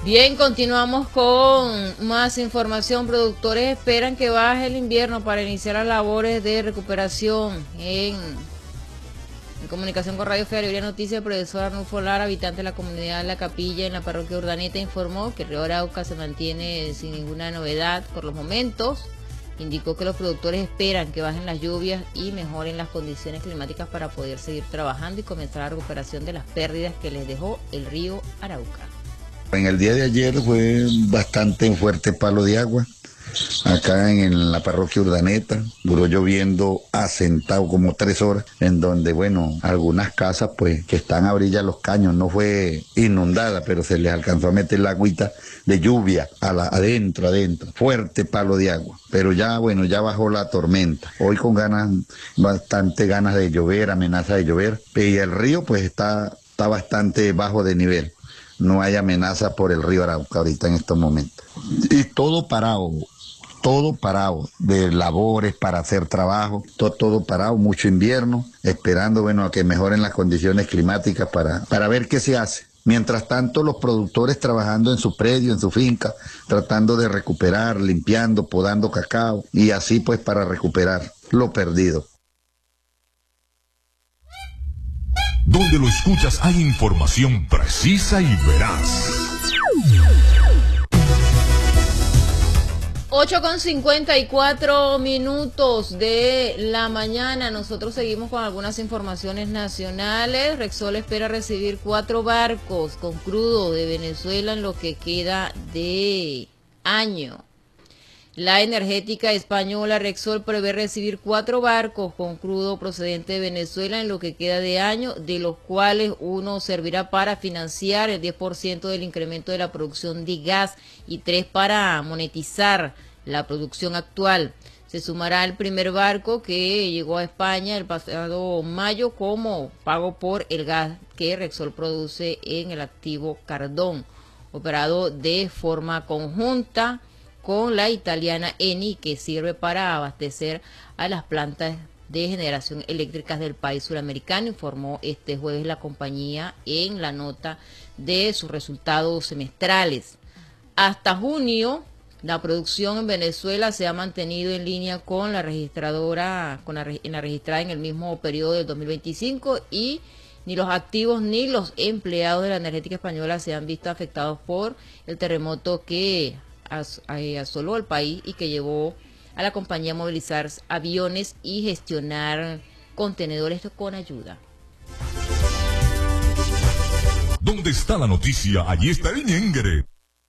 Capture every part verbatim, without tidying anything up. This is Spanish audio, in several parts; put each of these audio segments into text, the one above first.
Bien, continuamos con más información. Productores esperan que baje el invierno para iniciar las labores de recuperación. En, en comunicación con Radio Fe de Libre Noticias, el profesor Arnulfo Lara, habitante de la comunidad de La Capilla en la parroquia Urdaneta, informó que el río Arauca se mantiene sin ninguna novedad por los momentos. Indicó que los productores esperan que bajen las lluvias y mejoren las condiciones climáticas para poder seguir trabajando y comenzar la recuperación de las pérdidas que les dejó el río Arauca. En el día de ayer fue bastante fuerte palo de agua, acá en la parroquia Urdaneta, duró lloviendo asentado como tres horas, en donde, bueno, algunas casas pues que están a orilla de los caños, no fue inundada, pero se les alcanzó a meter la agüita de lluvia a la, adentro, adentro, fuerte palo de agua, pero ya, bueno, ya bajó la tormenta, hoy con ganas, bastante ganas de llover, amenaza de llover, y el río pues está, está bastante bajo de nivel. No hay amenaza por el río Arauca ahorita en estos momentos. Y todo parado, todo parado, de labores para hacer trabajo, todo, todo parado, mucho invierno, esperando, bueno, a que mejoren las condiciones climáticas para, para ver qué se hace. Mientras tanto, los productores trabajando en su predio, en su finca, tratando de recuperar, limpiando, podando cacao, y así pues para recuperar lo perdido. Donde lo escuchas hay información precisa y veraz. ocho con cincuenta y cuatro minutos de la mañana. Nosotros seguimos con algunas informaciones nacionales. Rexol espera recibir cuatro barcos con crudo de Venezuela en lo que queda de año. La energética española Rexol prevé recibir cuatro barcos con crudo procedente de Venezuela en lo que queda de año, de los cuales uno servirá para financiar el diez por ciento del incremento de la producción de gas y tres para monetizar la producción actual. Se sumará el primer barco que llegó a España el pasado mayo como pago por el gas que Rexol produce en el activo Cardón, operado de forma conjunta con la italiana Eni, que sirve para abastecer a las plantas de generación eléctricas del país suramericano, informó este jueves la compañía en la nota de sus resultados semestrales. Hasta junio, la producción en Venezuela se ha mantenido en línea con la registradora, con la, en la registrada en el mismo periodo del dos mil veinticinco, y ni los activos ni los empleados de la energética española se han visto afectados por el terremoto que asoló el país y que llevó a la compañía a movilizar aviones y gestionar contenedores con ayuda. ¿Dónde está la noticia? Allí está el ñengere.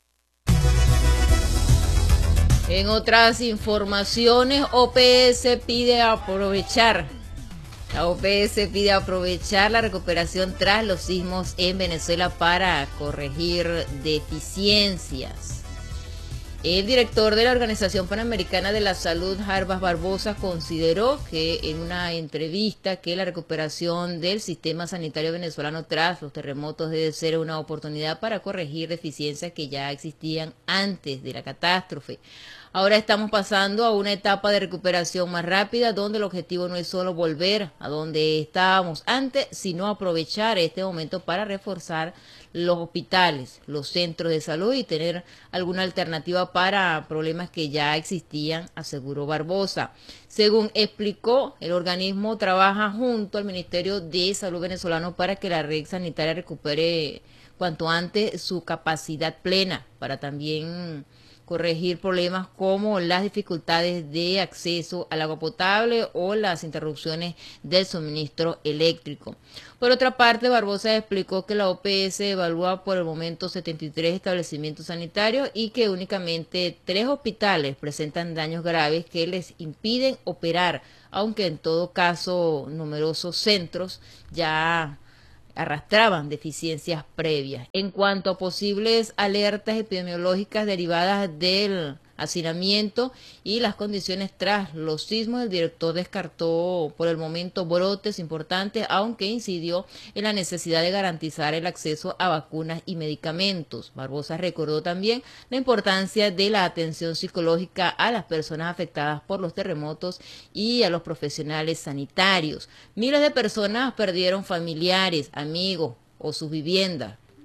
En otras informaciones, O P S pide aprovechar La O P S pide aprovechar la recuperación tras los sismos en Venezuela para corregir deficiencias. El director de la Organización Panamericana de la Salud, Jarbas Barbosa, consideró que en una entrevista que la recuperación del sistema sanitario venezolano tras los terremotos debe ser una oportunidad para corregir deficiencias que ya existían antes de la catástrofe. Ahora estamos pasando a una etapa de recuperación más rápida, donde el objetivo no es solo volver a donde estábamos antes, sino aprovechar este momento para reforzar los hospitales, los centros de salud y tener alguna alternativa para problemas que ya existían, aseguró Barbosa. Según explicó, el organismo trabaja junto al Ministerio de Salud venezolano para que la red sanitaria recupere cuanto antes su capacidad plena, para también corregir problemas como las dificultades de acceso al agua potable o las interrupciones del suministro eléctrico. Por otra parte, Barbosa explicó que la O P S evalúa por el momento setenta y tres establecimientos sanitarios y que únicamente tres hospitales presentan daños graves que les impiden operar, aunque en todo caso numerosos centros ya arrastraban deficiencias previas. En cuanto a posibles alertas epidemiológicas derivadas del hacinamiento y las condiciones tras los sismos, el director descartó por el momento brotes importantes, aunque incidió en la necesidad de garantizar el acceso a vacunas y medicamentos. Barbosa recordó también la importancia de la atención psicológica a las personas afectadas por los terremotos y a los profesionales sanitarios. Miles de personas perdieron familiares, amigos o sus viviendas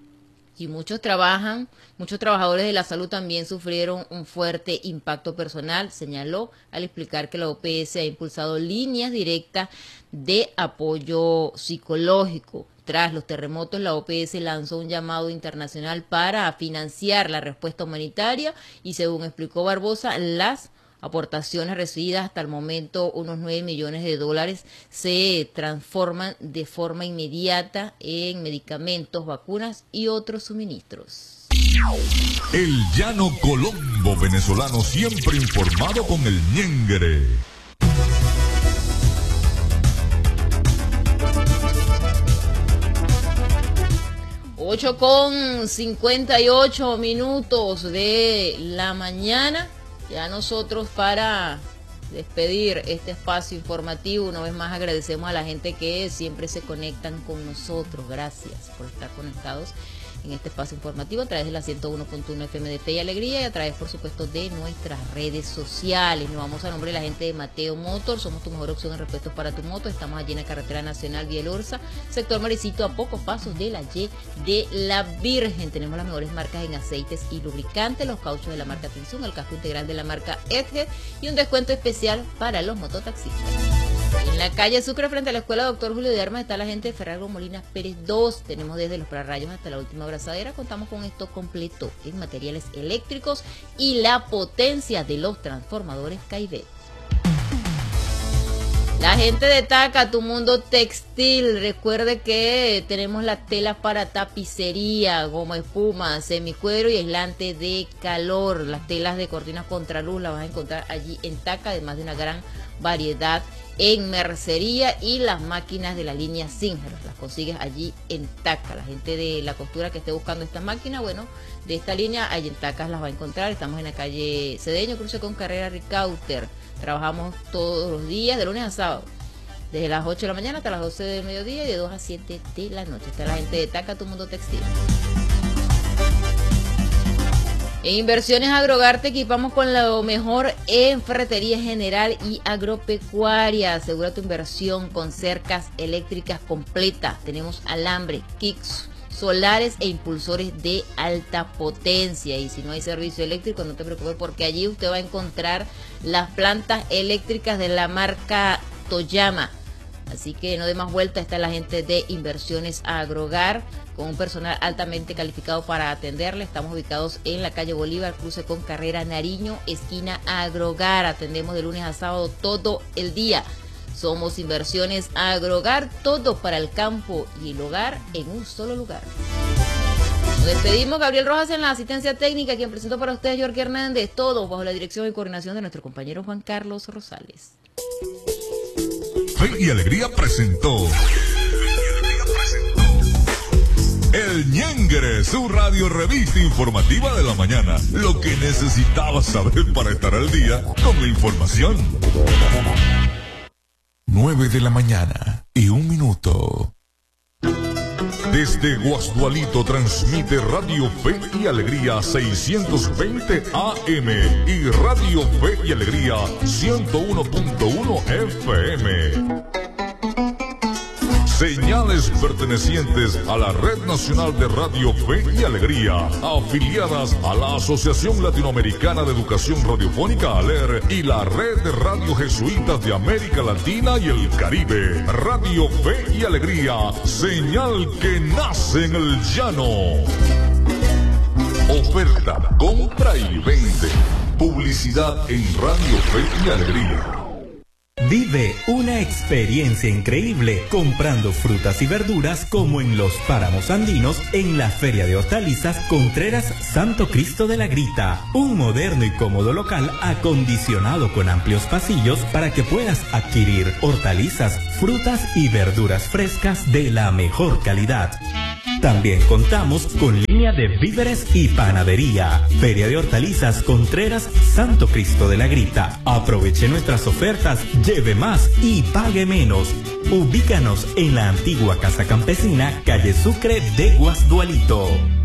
Y muchos trabajan, muchos trabajadores de la salud también sufrieron un fuerte impacto personal, señaló al explicar que la O P S ha impulsado líneas directas de apoyo psicológico. Tras los terremotos, la O P S lanzó un llamado internacional para financiar la respuesta humanitaria y, según explicó Barbosa, las aportaciones recibidas hasta el momento, unos nueve millones de dólares, se transforman de forma inmediata en medicamentos, vacunas y otros suministros. El llano Colombo venezolano, siempre informado con el ñengere. ocho con cincuenta y ocho minutos de la mañana. Ya nosotros, para despedir este espacio informativo, una vez más agradecemos a la gente que siempre se conectan con nosotros. Gracias por estar conectados en este espacio informativo a través de la ciento uno punto uno F M de Fe y Alegría y a través, por supuesto, de nuestras redes sociales. Nos vamos a nombre de la gente de Mateo Motors. Somos tu mejor opción en repuestos para tu moto. Estamos allí en la carretera nacional Vía El Orza, sector Maricito, a pocos pasos de la Y de la Virgen. Tenemos las mejores marcas en aceites y lubricantes, los cauchos de la marca Tinsun, el casco integral de la marca Edge y un descuento especial para los mototaxistas. En la calle Sucre, frente a la escuela Doctor Julio de Armas, está la gente de Ferraro Molina Pérez dos. Tenemos desde los pararrayos hasta la última abrazadera. Contamos con esto completo en materiales eléctricos y la potencia de los transformadores Caivet. La gente de Taca, tu mundo textil. Recuerde que tenemos las telas para tapicería, goma espuma, semicuero y aislante de calor. Las telas de cortinas contraluz las vas a encontrar allí en Taca, además de una gran variedad en mercería, y las máquinas de la línea Singer las consigues allí en Taca. La gente de la costura que esté buscando esta máquina, bueno, de esta línea, allí en Taca las va a encontrar. Estamos en la calle Cedeño, cruce con carrera Ricauter. Trabajamos todos los días, de lunes a sábado, desde las ocho de la mañana hasta las doce del mediodía y de dos a siete de la noche. Está la gente de Taca, tu mundo textil. En Inversiones Agrogar te equipamos con lo mejor en ferretería general y agropecuaria. Asegura tu inversión con cercas eléctricas completas. Tenemos alambre, kicks, solares e impulsores de alta potencia. Y si no hay servicio eléctrico, no te preocupes, porque allí usted va a encontrar las plantas eléctricas de la marca Toyama. Así que no dé más vuelta, está la gente de Inversiones Agrogar, con un personal altamente calificado para atenderle. Estamos ubicados en la calle Bolívar, cruce con carrera Nariño, esquina Agrogar. Atendemos de lunes a sábado todo el día. Somos Inversiones Agrogar, todo para el campo y el hogar en un solo lugar. Nos despedimos. Gabriel Rojas en la asistencia técnica, quien presentó para ustedes Jorge Hernández, todos bajo la dirección y coordinación de nuestro compañero Juan Carlos Rosales. Fe y Alegría presentó El Ñengere, su radio revista informativa de la mañana. Lo que necesitabas saber para estar al día con la información. nueve de la mañana y un minuto. Desde Guasdualito transmite Radio Fe y Alegría seiscientos veinte A M y Radio Fe y Alegría ciento uno punto uno F M. Señales pertenecientes a la Red Nacional de Radio Fe y Alegría, afiliadas a la Asociación Latinoamericana de Educación Radiofónica ALER y la Red de Radio Jesuitas de América Latina y el Caribe. Radio Fe y Alegría, señal que nace en el llano. Oferta, compra y vende. Publicidad en Radio Fe y Alegría. Vive una experiencia increíble comprando frutas y verduras como en los páramos andinos en la Feria de Hortalizas Contreras Santo Cristo de la Grita. Un moderno y cómodo local acondicionado con amplios pasillos para que puedas adquirir hortalizas, frutas y verduras frescas de la mejor calidad. También contamos con línea de víveres y panadería. Feria de Hortalizas Contreras Santo Cristo de la Grita. Aproveche nuestras ofertas, lleve más y pague menos. Ubícanos en la antigua Casa Campesina, calle Sucre de Guasdualito.